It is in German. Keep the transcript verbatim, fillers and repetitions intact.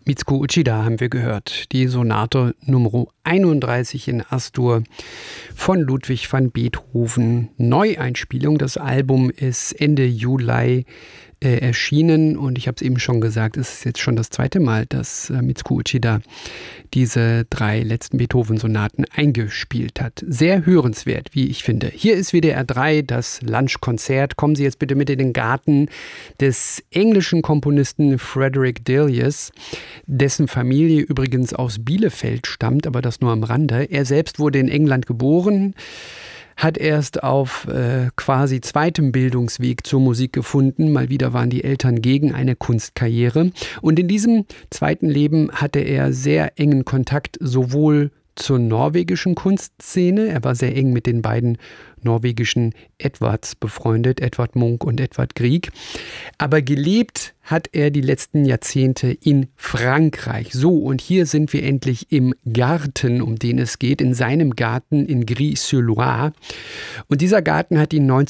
Mitsuko Uchida haben wir gehört, die Sonate Nummer einunddreißig in As-Dur von Ludwig van Beethoven. Neueinspielung, das Album ist Ende Juli äh, erschienen und ich habe es eben schon gesagt, es ist jetzt schon das zweite Mal, dass äh, Mitsuko Uchida diese drei letzten Beethoven-Sonaten eingespielt hat. Sehr hörenswert, wie ich finde. Hier ist W D R drei, das Lunchkonzert. Kommen Sie jetzt bitte mit in den Garten des englischen Komponisten Frederick Delius, dessen Familie übrigens aus Bielefeld stammt, aber das nur am Rande. Er selbst wurde in England geboren, hat erst auf äh, quasi zweitem Bildungsweg zur Musik gefunden. Mal wieder waren die Eltern gegen eine Kunstkarriere. Und in diesem zweiten Leben hatte er sehr engen Kontakt sowohl zur norwegischen Kunstszene. Er war sehr eng mit den beiden norwegischen Edwards befreundet, Edvard Munch und Edvard Grieg. Aber gelebt hat er die letzten Jahrzehnte in Frankreich. So, und hier sind wir endlich im Garten, um den es geht, in seinem Garten in Gris-sur-Loire. Und dieser Garten hat ihn